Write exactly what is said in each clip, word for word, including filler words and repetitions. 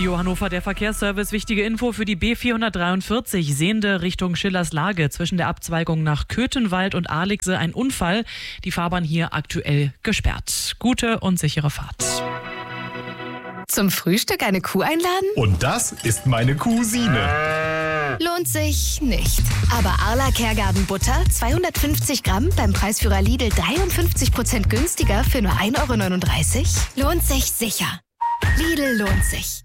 Radio Hannover, der Verkehrsservice. Wichtige Info für die B vierhundertdreiundvierzig, Sehende Richtung Schillerslage. Zwischen der Abzweigung nach Köthenwald und Aligse ein Unfall. Die Fahrbahn hier aktuell gesperrt. Gute und sichere Fahrt. Zum Frühstück eine Kuh einladen? Und das ist meine Cousine. Lohnt sich nicht. Aber Arla Kergarten Butter, zweihundertfünfzig Gramm, beim Preisführer Lidl dreiundfünfzig Prozent günstiger für nur ein Euro neununddreißig? Lohnt sich sicher. Lidl lohnt sich.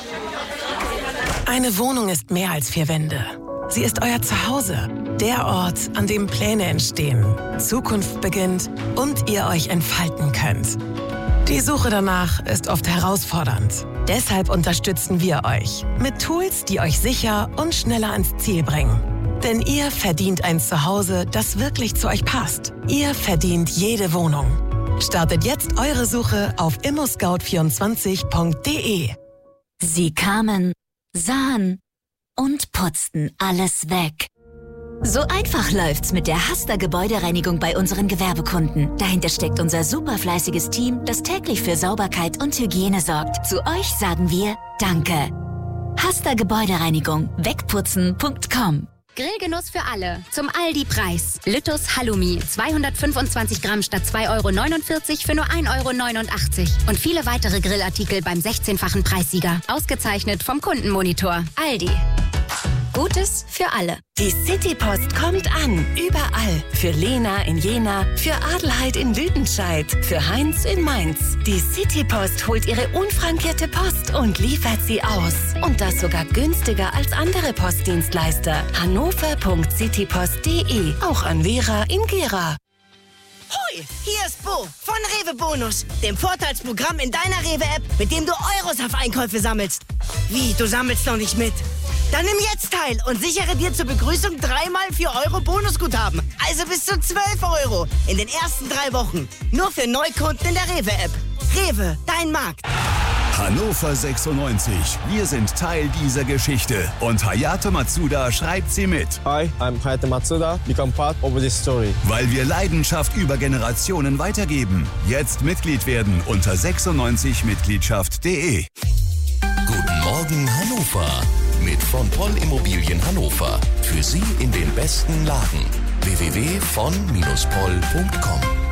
Eine Wohnung ist mehr als vier Wände. Sie ist euer Zuhause. Der Ort, an dem Pläne entstehen, Zukunft beginnt und ihr euch entfalten könnt. Die Suche danach ist oft herausfordernd. Deshalb unterstützen wir euch mit Tools, die euch sicher und schneller ans Ziel bringen. Denn ihr verdient ein Zuhause, das wirklich zu euch passt. Ihr verdient jede Wohnung. Startet jetzt eure Suche auf immo scout vierundzwanzig punkt de. Sie kamen, sahen und putzten alles weg. So einfach läuft's mit der Hasta Gebäudereinigung bei unseren Gewerbekunden. Dahinter steckt unser superfleißiges Team, das täglich für Sauberkeit und Hygiene sorgt. Zu euch sagen wir Danke. Hasta Gebäudereinigung. Wegputzen punkt com. Grillgenuss für alle. Zum Aldi-Preis. Lüttus Halloumi. zweihundertfünfundzwanzig Gramm statt zwei Euro neunundvierzig für nur ein Euro neunundachtzig. Und viele weitere Grillartikel beim sechzehnfachen Preissieger. Ausgezeichnet vom Kundenmonitor. Aldi. Gutes für alle. Die Citypost kommt an. Überall. Für Lena in Jena, für Adelheid in Lüdenscheid, für Heinz in Mainz. Die Citypost holt ihre unfrankierte Post und liefert sie aus. Und das sogar günstiger als andere Postdienstleister. hannover punkt citypost punkt de. Auch an Vera in Gera. Hoi, hier ist Bo von Rewe Bonus, dem Vorteilsprogramm in deiner Rewe-App, mit dem du Euros auf Einkäufe sammelst. Wie, du sammelst noch nicht mit? Dann nimm jetzt teil und sichere dir zur Begrüßung dreimal vier Euro Bonusguthaben. Also bis zu zwölf Euro in den ersten drei Wochen. Nur für Neukunden in der Rewe-App. Rewe, dein Markt. Hannover sechsundneunzig. Wir sind Teil dieser Geschichte. Und Hayato Matsuda schreibt sie mit. Hi, I'm Hayato Matsuda. Become part of this story. Weil wir Leidenschaft über Generationen weitergeben. Jetzt Mitglied werden unter sechsundneunzig mitgliedschaft punkt de. Guten Morgen Hannover. Mit von Poll Immobilien Hannover. Für Sie in den besten Lagen. w w w punkt von Poll punkt com